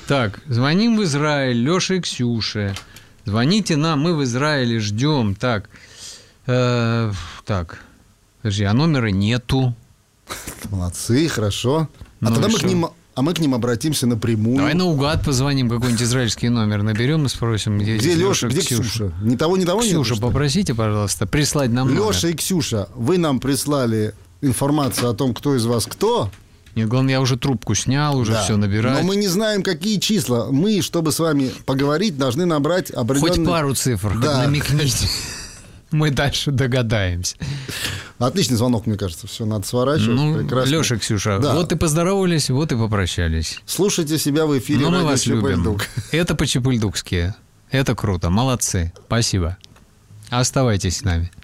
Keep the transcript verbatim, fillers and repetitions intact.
Так, звоним в Израиль, Леша и Ксюша. Звоните нам, мы в Израиле ждем. Так, э, так, подожди, а номера нету. Молодцы, хорошо. Ну а тогда мы что? к ним, а мы к ним обратимся напрямую. Давай наугад позвоним, какой-нибудь израильский номер наберем и спросим, где, Где Леша, где Ксюша? Ксюша? Ни того, ни того нет. Ксюша, попросите, пожалуйста, прислать нам номер. Леша и Ксюша, вы нам прислали информацию о том, кто из вас кто. Нет, главное, я уже трубку снял, уже Да. все набираю. Но мы не знаем, какие числа. Мы, чтобы с вами поговорить, должны набрать определенные... Хоть пару цифр, Да. хоть намекните. Мы дальше догадаемся. Отличный звонок, мне кажется. Все, надо сворачивать. Ну, Прекрасно. Леша, Ксюша, Да. вот и поздоровались, вот и попрощались. Слушайте себя в эфире Но мы радио вас любим. Чепельдук. Это по-чепыльдукски. Это круто. Молодцы. Спасибо. Оставайтесь с нами.